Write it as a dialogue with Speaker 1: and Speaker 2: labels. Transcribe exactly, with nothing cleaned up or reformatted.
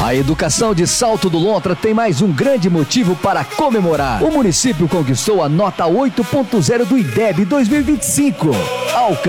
Speaker 1: A educação de Salto do Lontra tem mais um grande motivo para comemorar. O município conquistou a nota oito ponto zero do I D E B dois mil e vinte e cinco.